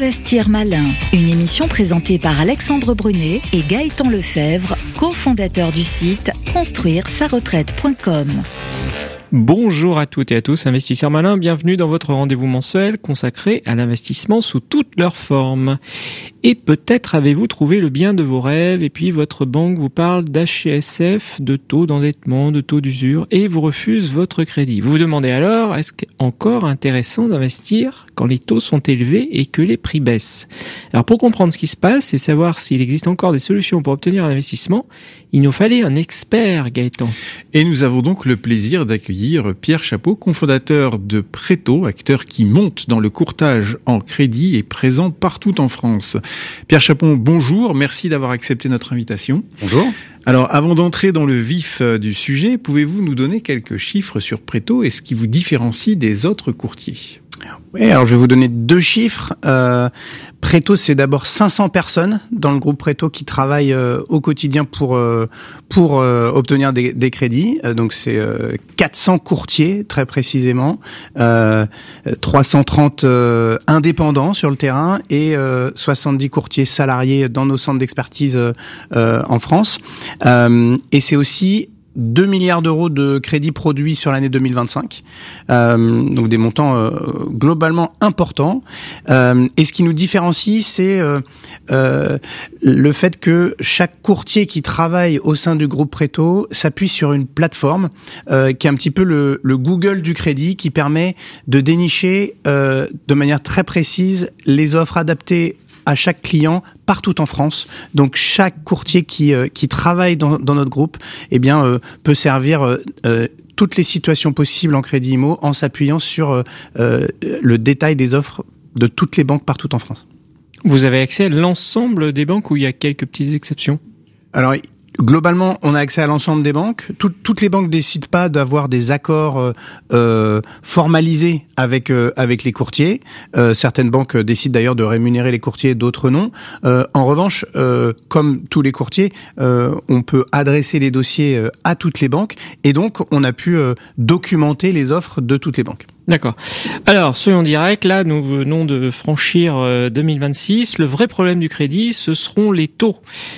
Investir malin, une émission présentée par Alexandre Brunet et Gaëtan Lefebvre, cofondateur du site construire-sa-retraite.com. Bonjour à toutes et à tous, investisseurs malins, bienvenue dans votre rendez-vous mensuel consacré à l'investissement sous toutes leurs formes. Et peut-être avez-vous trouvé le bien de vos rêves et puis votre banque vous parle d'HCSF, de taux d'endettement, de taux d'usure et vous refuse votre crédit. Vous vous demandez alors, est-ce encore intéressant d'investir quand les taux sont élevés et que les prix baissent? Alors pour comprendre ce qui se passe et savoir s'il existe encore des solutions pour obtenir un investissement, il nous fallait un expert, Gaëtan. Et nous avons donc le plaisir d'accueillir Pierre Chapeau, cofondateur de Préto, acteur qui monte dans le courtage en crédit et présent partout en France. Pierre Chapeau, bonjour, merci d'avoir accepté notre invitation. Bonjour. Alors, avant d'entrer dans le vif du sujet, pouvez-vous nous donner quelques chiffres sur Préto et ce qui vous différencie des autres courtiers ? Oui, alors je vais vous donner 2 chiffres. Préto, c'est d'abord 500 personnes dans le groupe Préto qui travaillent au quotidien pour obtenir des crédits. Donc c'est 400 courtiers très précisément, 330 indépendants sur le terrain et 70 courtiers salariés dans nos centres d'expertise en France. Et c'est aussi 2 milliards d'euros de crédits produits sur l'année 2025, donc des montants globalement importants. Et ce qui nous différencie, c'est le fait que chaque courtier qui travaille au sein du groupe Préto s'appuie sur une plateforme qui est un petit peu le Google du crédit, qui permet de dénicher de manière très précise les offres adaptées à chaque client partout en France. Donc chaque courtier qui travaille dans notre groupe, peut servir toutes les situations possibles en crédit IMO en s'appuyant sur le détail des offres de toutes les banques partout en France. Vous avez accès à l'ensemble des banques ou il y a quelques petites exceptions ? Alors, globalement, on a accès à l'ensemble des banques. Toutes les banques décident pas d'avoir des accords formalisés avec les courtiers. Certaines banques décident d'ailleurs de rémunérer les courtiers, d'autres non. En revanche, comme tous les courtiers, on peut adresser les dossiers à toutes les banques et donc on a pu documenter les offres de toutes les banques. D'accord. Alors, soyons directs, là, nous venons de franchir 2026. Le vrai problème du crédit, ce seront les taux.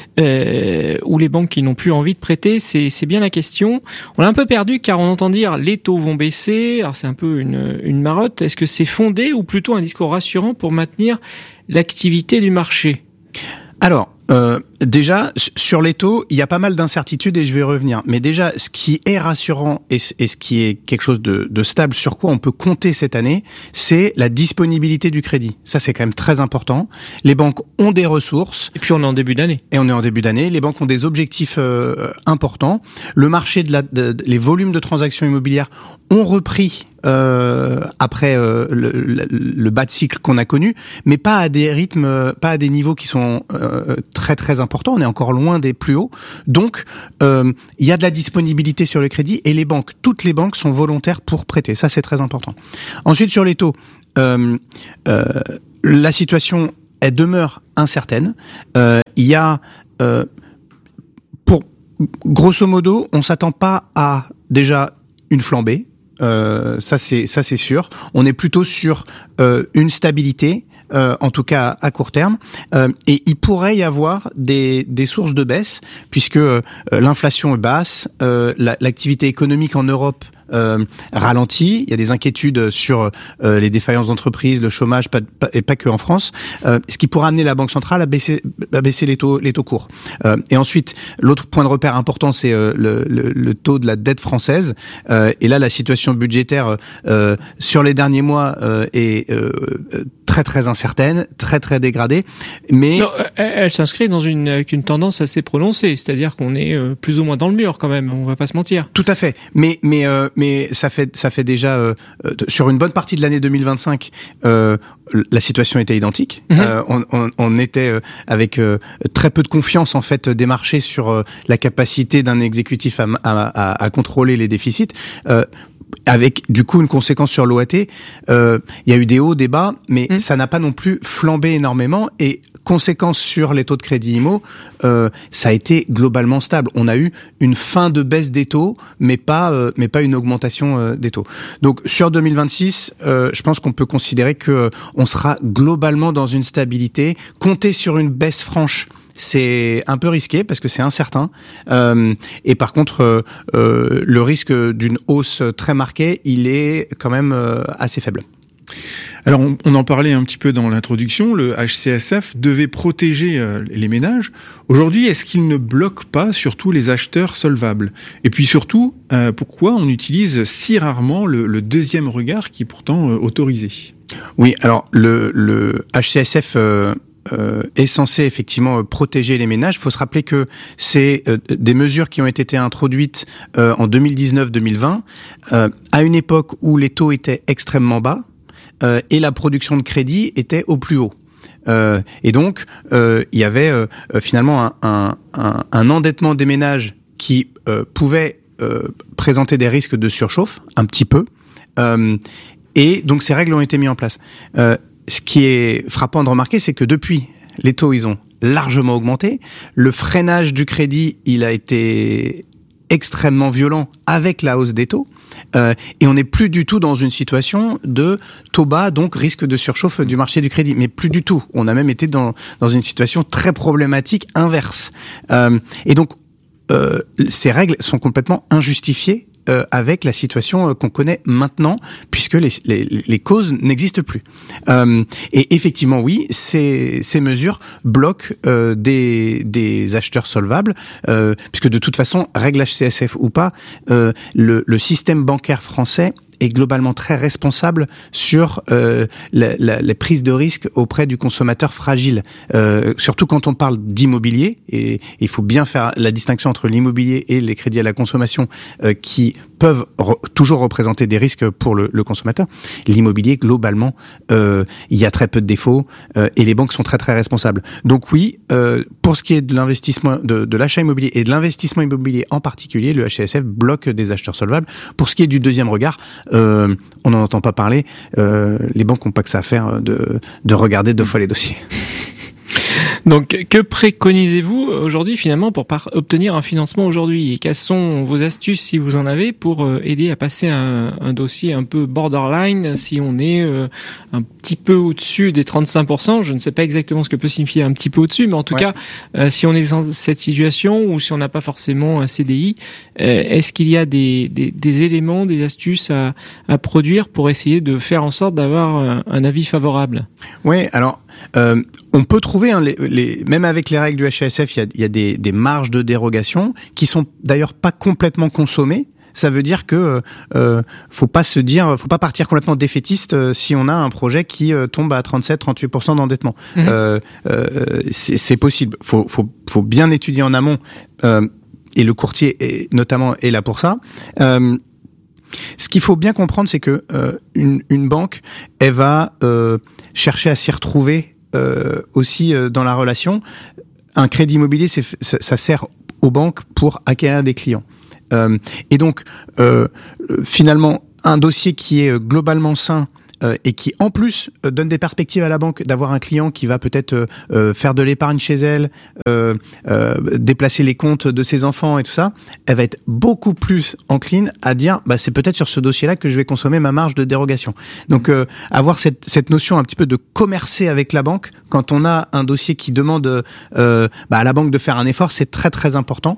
Ou les banques qui n'ont plus envie de prêter, c'est bien la question. On l'a un peu perdu car on entend dire les taux vont baisser. Alors, c'est un peu une marotte. Est-ce que c'est fondé ou plutôt un discours rassurant pour maintenir l'activité du marché ? Alors, déjà, sur les taux, il y a pas mal d'incertitudes et je vais y revenir. Mais déjà, ce qui est rassurant et ce qui est quelque chose de stable, sur quoi on peut compter cette année, c'est la disponibilité du crédit. Ça, c'est quand même très important. Les banques ont des ressources. Et puis, on est en début d'année. Et on est en début d'année. Les banques ont des objectifs importants. Le marché les volumes de transactions immobilières ont repris après le bas de cycle qu'on a connu, mais pas à des rythmes, pas à des niveaux qui sont très très importants. On est encore loin des plus hauts. Donc, il y a de la disponibilité sur le crédit et toutes les banques sont volontaires pour prêter. Ça, c'est très important. Ensuite, sur les taux, la situation, elle demeure incertaine. Il y a, grosso modo, on s'attend pas à déjà une flambée. Ça c'est sûr. On est plutôt sur une stabilité, en tout cas à court terme, et il pourrait y avoir des sources de baisse puisque l'inflation est basse, l'activité économique en Europe ralenti. Il y a des inquiétudes sur les défaillances d'entreprises, le chômage, et pas que en France. Ce qui pourrait amener la Banque centrale à baisser les taux courts. Et ensuite, l'autre point de repère important, c'est le taux de la dette française. Et là, la situation budgétaire sur les derniers mois est très très incertaine, très très dégradée. Mais non, elle s'inscrit avec une tendance assez prononcée, c'est-à-dire qu'on est plus ou moins dans le mur quand même. On va pas se mentir. Tout à fait. Mais ça fait déjà sur une bonne partie de l'année 2025, la situation était identique. On était avec très peu de confiance en fait des marchés sur la capacité d'un exécutif à contrôler les déficits. Avec du coup une conséquence sur l'OAT. Il y a eu des hauts, des bas, mais ça n'a pas non plus flambé énormément. Et conséquence sur les taux de crédit IMO, ça a été globalement stable. On a eu une fin de baisse des taux, mais pas une augmentation des taux. Donc sur 2026, je pense qu'on peut considérer que on sera globalement dans une stabilité. Compter sur une baisse franche, c'est un peu risqué parce que c'est incertain. Et par contre, le risque d'une hausse très marquée, il est quand même assez faible. Alors, on en parlait un petit peu dans l'introduction, le HCSF devait protéger les ménages. Aujourd'hui, est-ce qu'il ne bloque pas surtout les acheteurs solvables ? Et puis surtout, pourquoi on utilise si rarement le deuxième regard qui est pourtant autorisé ? Oui, alors le HCSF est censé effectivement protéger les ménages. Il faut se rappeler que c'est des mesures qui ont été introduites en 2019-2020, à une époque où les taux étaient extrêmement bas, et la production de crédit était au plus haut. Et donc, il y avait finalement un endettement des ménages qui pouvait présenter des risques de surchauffe, un petit peu. Et donc, ces règles ont été mises en place. Ce qui est frappant de remarquer, c'est que depuis, les taux, ils ont largement augmenté. Le freinage du crédit, il a été extrêmement violent avec la hausse des taux. Et on n'est plus du tout dans une situation de taux bas, donc risque de surchauffe du marché du crédit. Mais plus du tout. On a même été dans une situation très problématique inverse. Et donc, ces règles sont complètement injustifiées avec la situation qu'on connaît maintenant, puisque les causes n'existent plus. Et effectivement, oui, ces mesures bloquent des acheteurs solvables, puisque de toute façon, règle HCSF ou pas, le système bancaire français est globalement très responsable sur les prises de risque auprès du consommateur fragile. Surtout quand on parle d'immobilier, et il faut bien faire la distinction entre l'immobilier et les crédits à la consommation qui peuvent toujours représenter des risques pour le consommateur. L'immobilier, globalement, il y a très peu de défauts et les banques sont très très responsables. Donc oui, pour ce qui est de l'investissement, de l'achat immobilier et de l'investissement immobilier en particulier, le HCSF bloque des acheteurs solvables. Pour ce qui est du deuxième regard, on n'en entend pas parler. Les banques n'ont pas que ça à faire de regarder 2 fois les dossiers. Donc, que préconisez-vous aujourd'hui finalement pour obtenir un financement aujourd'hui ? Et quelles sont vos astuces, si vous en avez, pour aider à passer un dossier un peu borderline si on est un petit peu au-dessus des 35%? Je ne sais pas exactement ce que peut signifier un petit peu au-dessus, mais en tout cas, si on est dans cette situation ou si on n'a pas forcément un CDI, est-ce qu'il y a des éléments, des astuces à produire pour essayer de faire en sorte d'avoir un avis favorable ? Oui, alors on peut trouver, même avec les règles du HCSF, il y a des marges de dérogation qui sont d'ailleurs pas complètement consommées. Ça veut dire que faut pas partir complètement défaitiste si on a un projet qui tombe à 37-38% d'endettement. C'est possible. Faut bien étudier en amont. Et le courtier notamment est là pour ça. Ce qu'il faut bien comprendre, c'est que une banque, elle va chercher à s'y retrouver aussi dans la relation. Un crédit immobilier, ça sert aux banques pour acquérir des clients. Et donc, finalement, un dossier qui est globalement sain et qui, en plus, donne des perspectives à la banque d'avoir un client qui va peut-être faire de l'épargne chez elle, déplacer les comptes de ses enfants et tout ça, elle va être beaucoup plus encline à dire c'est peut-être sur ce dossier-là que je vais consommer ma marge de dérogation. Donc, avoir cette notion un petit peu de commercer avec la banque quand on a un dossier qui demande à la banque de faire un effort, c'est très très important.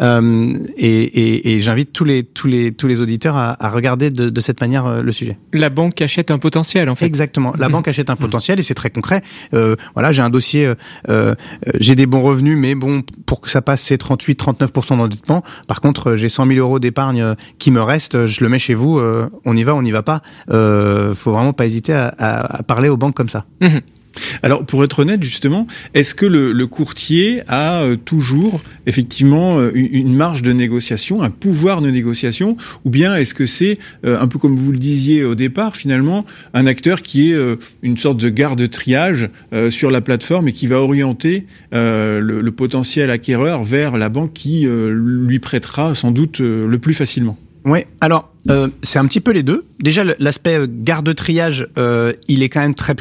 Et j'invite tous les auditeurs à regarder de cette manière le sujet. La banque achète un potentiel, en fait. Exactement. La banque achète un potentiel et c'est très concret. J'ai un dossier, j'ai des bons revenus, mais bon, pour que ça passe, c'est 38-39% d'endettement. Par contre, j'ai 100 000 euros d'épargne qui me reste, je le mets chez vous, on y va pas. Faut vraiment pas hésiter à parler aux banques comme ça. Alors, pour être honnête, justement, est-ce que le courtier a toujours, effectivement, une marge de négociation, un pouvoir de négociation, ou bien est-ce que c'est, un peu comme vous le disiez au départ, finalement, un acteur qui est une sorte de garde-triage sur la plateforme et qui va orienter le potentiel acquéreur vers la banque qui lui prêtera sans doute le plus facilement ? Oui, alors c'est un petit peu les deux. Déjà, l'aspect garde-triage, il est quand même très puissant.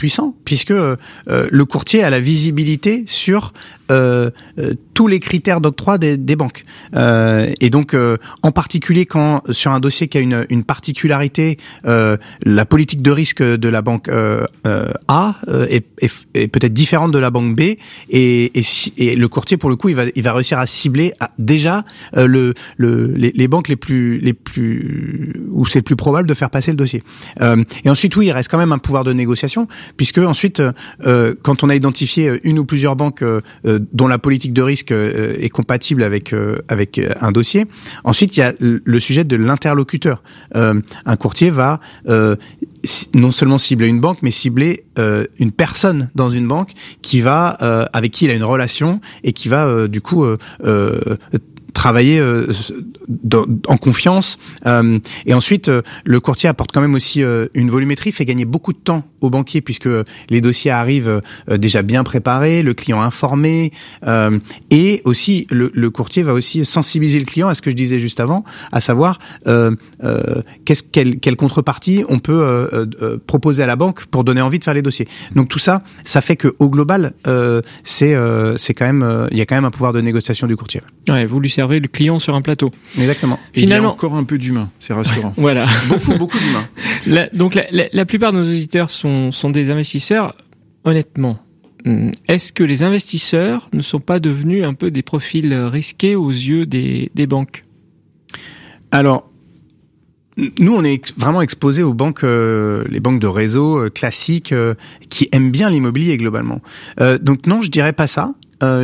puisque le courtier a la visibilité sur tous les critères d'octroi des banques. Et donc, en particulier quand sur un dossier qui a une particularité, la politique de risque de la banque A est peut-être différente de la banque B, et le courtier, pour le coup, il va réussir à cibler déjà les banques les plus où c'est le plus probable de faire passer le dossier. Et ensuite, oui, il reste quand même un pouvoir de négociation, puisque ensuite, quand on a identifié une ou plusieurs banques dont la politique de risque est compatible avec un dossier, ensuite il y a le sujet de l'interlocuteur. Un courtier va non seulement cibler une banque, mais cibler une personne dans une banque avec qui il a une relation et qui va du coup travailler en confiance. Et ensuite, le courtier apporte quand même aussi une volumétrie, fait gagner beaucoup de temps aux banquiers, puisque les dossiers arrivent déjà bien préparés, le client informé, et aussi le courtier va aussi sensibiliser le client à ce que je disais juste avant, à savoir quelle contrepartie on peut proposer à la banque pour donner envie de faire les dossiers. Donc tout ça fait que au global, c'est quand même, il y a quand même un pouvoir de négociation du courtier. Ouais, vous lui servez le client sur un plateau. Exactement. Finalement, il y a encore un peu d'humain, c'est rassurant. Voilà. Beaucoup d'humain. Donc la plupart de nos auditeurs sont des investisseurs. Honnêtement, est-ce que les investisseurs ne sont pas devenus un peu des profils risqués aux yeux des banques ? Alors, nous, on est vraiment exposés aux banques, les banques de réseau classiques qui aiment bien l'immobilier globalement. Donc non, je dirais pas ça.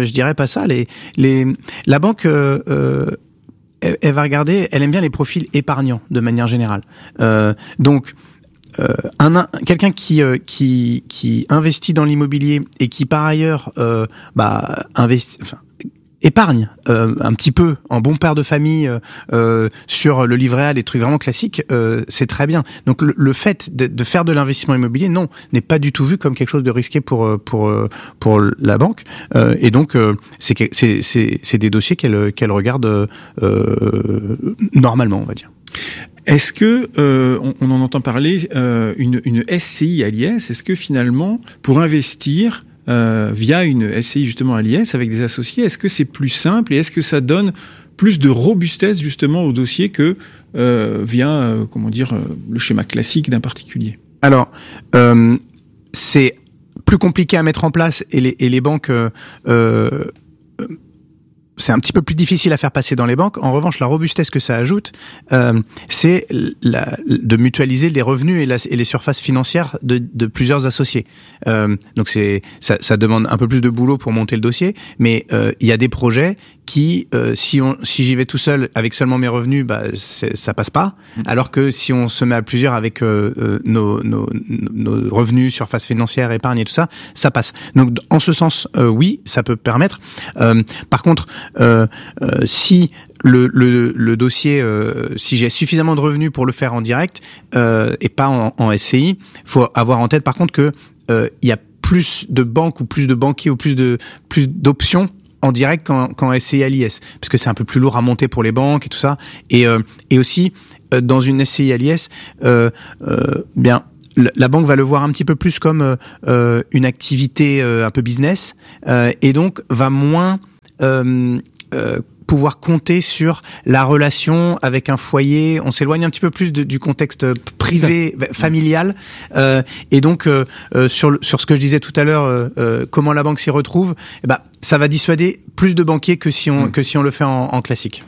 La banque, elle va regarder, elle aime bien les profils épargnants de manière générale. Donc, quelqu'un qui investit dans l'immobilier et qui par ailleurs épargne un petit peu en bon père de famille sur le livret A, des trucs vraiment classiques, c'est très bien. Donc le fait de faire de l'investissement immobilier, non, n'est pas du tout vu comme quelque chose de risqué pour la banque. Et donc c'est des dossiers qu'elle regarde normalement, on va dire. Est-ce que on en entend parler une SCI à l'IS? Est-ce que finalement, pour investir via une SCI justement à l'IS avec des associés, est-ce que c'est plus simple et est-ce que ça donne plus de robustesse justement au dossier que via le schéma classique d'un particulier? Alors c'est plus compliqué à mettre en place et les banques c'est un petit peu plus difficile à faire passer dans les banques. En revanche, la robustesse que ça ajoute, c'est de mutualiser les revenus et les surfaces financières de plusieurs associés. Donc ça demande un peu plus de boulot pour monter le dossier, mais il y a des projets qui, si j'y vais tout seul avec seulement mes revenus, ça passe pas. Alors que si on se met à plusieurs avec nos revenus, surfaces financières, épargne et tout ça, ça passe. Donc en ce sens, oui, ça peut permettre. Par contre, si le dossier, si j'ai suffisamment de revenus pour le faire en direct et pas en SCI, faut avoir en tête par contre que il y a plus de banques ou plus de banquiers ou plus d'options en direct qu'en SCI à l'IS, parce que c'est un peu plus lourd à monter pour les banques et tout ça. Et aussi dans une SCI à l'IS, bien la banque va le voir un petit peu plus comme une activité un peu business et donc va moins pouvoir compter sur la relation avec un foyer. On s'éloigne un petit peu plus du contexte privé, familial, et donc sur ce que je disais tout à l'heure, comment la banque s'y retrouve, ça va dissuader plus de banquiers que si on le fait en classique.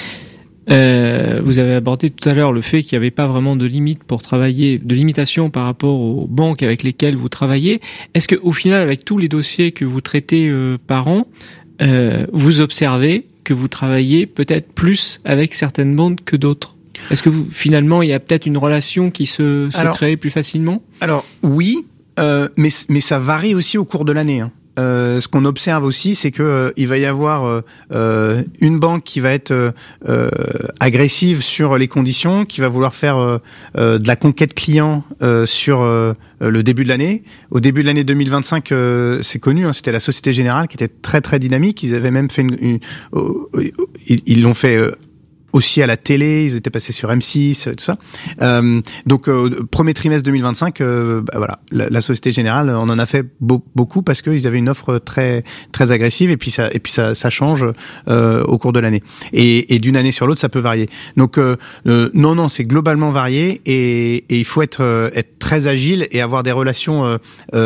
Voilà. Vous avez abordé tout à l'heure le fait qu'il n'y avait pas vraiment de limite pour travailler, de limitation par rapport aux banques avec lesquelles vous travaillez. Est-ce que au final, avec tous les dossiers que vous traitez par an, vous observez que vous travaillez peut-être plus avec certaines banques que d'autres? Est-ce que finalement, il y a peut-être une relation qui se crée plus facilement? Alors oui, mais ça varie aussi au cours de l'année. Ce qu'on observe aussi, c'est que il va y avoir une banque qui va être agressive sur les conditions, qui va vouloir faire de la conquête client sur le début de l'année. Au début de l'année 2025, c'est connu, c'était la Société Générale qui était très très dynamique. Ils avaient même fait ils l'ont fait aussi à la télé, ils étaient passés sur M6, tout ça. Donc premier trimestre 2025, voilà, la Société Générale, on en a fait beaucoup parce qu'ils avaient une offre très très agressive et puis ça change au cours de l'année. Et d'une année sur l'autre, ça peut varier. Donc non, c'est globalement varié et il faut être très agile et avoir des relations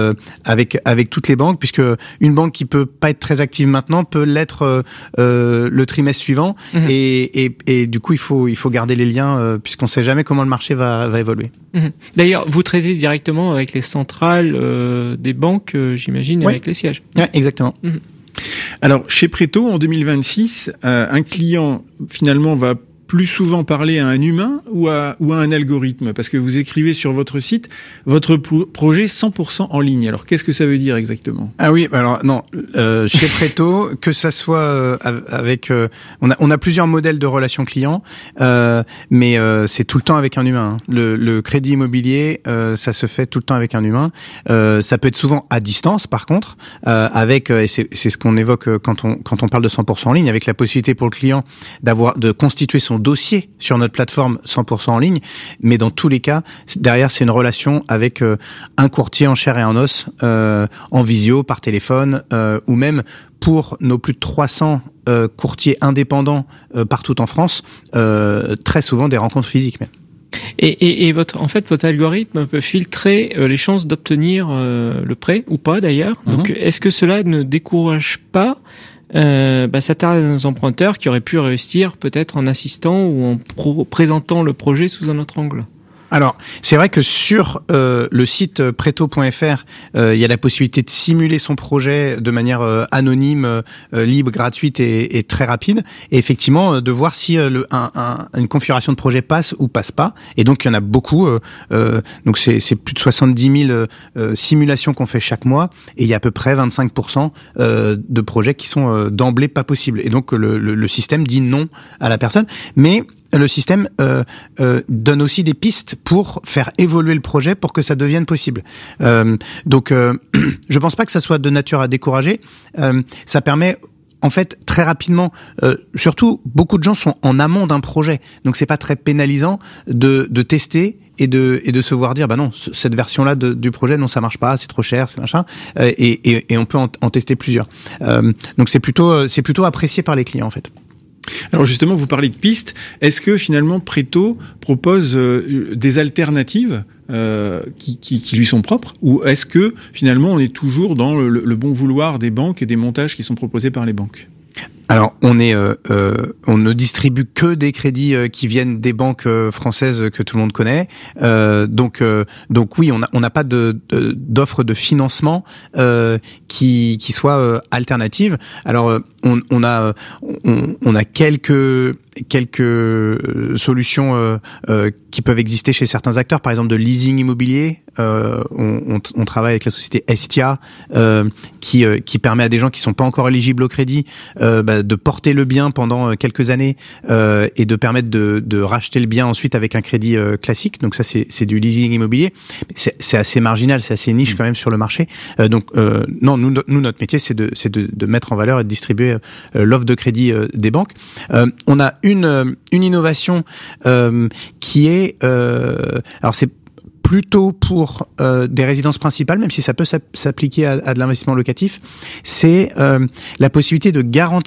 avec toutes les banques, puisque une banque qui peut pas être très active maintenant peut l'être le trimestre suivant. Et du coup, il faut garder les liens puisqu'on sait jamais comment le marché va évoluer. D'ailleurs, vous traitez directement avec les centrales des banques, j'imagine, avec les sièges. Oui, exactement. Alors, chez Préto, en 2026, un client, finalement, va plus souvent parler à un humain ou à un algorithme? Parce que vous écrivez sur votre site votre projet 100% en ligne. Alors, qu'est-ce que ça veut dire exactement? Ah oui, alors non, chez Préto, que ça soit avec... on a plusieurs modèles de relations clients, mais c'est tout le temps avec un humain. Le crédit immobilier, ça se fait tout le temps avec un humain. Ça peut être souvent à distance, par contre, avec, et c'est ce qu'on évoque quand on parle de 100% en ligne, avec la possibilité pour le client de constituer son dossier sur notre plateforme 100% en ligne, mais dans tous les cas, derrière, c'est une relation avec un courtier en chair et en os, en visio, par téléphone, ou même pour nos plus de 300 courtiers indépendants partout en France, très souvent des rencontres physiques même. Et votre algorithme peut filtrer les chances d'obtenir le prêt ou pas d'ailleurs. Donc, est-ce que cela ne décourage pas certains emprunteurs qui auraient pu réussir peut-être en assistant ou en présentant le projet sous un autre angle? Alors, c'est vrai que sur le site preto.fr, il y a la possibilité de simuler son projet de manière anonyme, libre, gratuite et très rapide. Et effectivement, de voir si une configuration de projet passe ou passe pas. Et donc, il y en a beaucoup. Donc, c'est plus de 70 000 simulations qu'on fait chaque mois. Et il y a à peu près 25% de projets qui sont d'emblée pas possibles. Et donc, le système dit non à la personne. Mais le système donne aussi des pistes pour faire évoluer le projet pour que ça devienne possible. Donc, je pense pas que ça soit de nature à décourager. Ça permet, en fait, très rapidement, surtout, beaucoup de gens sont en amont d'un projet. Donc, c'est pas très pénalisant de tester et de se voir dire, bah non, cette version-là du projet, non, ça marche pas, c'est trop cher, c'est machin. Et on peut en tester plusieurs. Donc, c'est plutôt apprécié par les clients, en fait. Alors justement, vous parlez de pistes. Est-ce que finalement Préto propose des alternatives qui lui sont propres, ou est-ce que finalement on est toujours dans le bon vouloir des banques et des montages qui sont proposés par les banques? Alors, on ne distribue que des crédits qui viennent des banques françaises que tout le monde connaît. Donc oui, on n'a pas d'offre de financement qui soit alternative. Alors, on a quelques solutions qui peuvent exister chez certains acteurs, par exemple de leasing immobilier. On travaille avec la société Estia qui permet à des gens qui sont pas encore éligibles au crédit de porter le bien pendant quelques années et de permettre de racheter le bien ensuite avec un crédit classique. Donc ça c'est du leasing immobilier. C'est assez marginal, c'est assez niche quand même sur le marché. Non, nous notre métier c'est de mettre en valeur et de distribuer l'offre de crédit des banques. On a une innovation qui est alors c'est plutôt pour des résidences principales, même si ça peut s'appliquer à de l'investissement locatif, c'est la possibilité de garantir